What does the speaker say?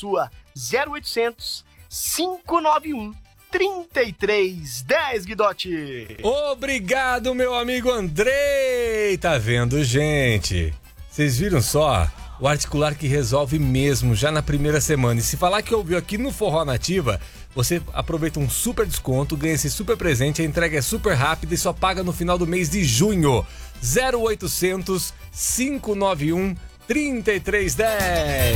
sua. 0800 591 3310, Guidotti. Obrigado, meu amigo Andrei. Tá vendo, gente? Vocês viram só? O articular que resolve mesmo, já na primeira semana. E se falar que ouviu aqui no Forró Nativa, você aproveita um super desconto, ganha esse super presente, a entrega é super rápida e só paga no final do mês de junho. 0800 591 3310.